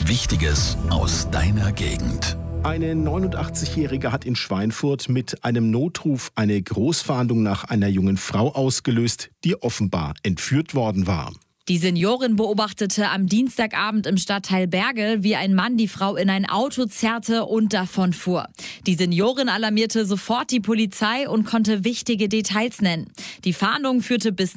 Wichtiges aus deiner Gegend. Eine 89-Jährige hat in Schweinfurt mit einem Notruf eine Großfahndung nach einer jungen Frau ausgelöst, die offenbar entführt worden war. Die Seniorin beobachtete am Dienstagabend im Stadtteil Bergel, wie ein Mann die Frau in ein Auto zerrte und davonfuhr. Die Seniorin alarmierte sofort die Polizei und konnte wichtige Details nennen. Die Fahndung führte bis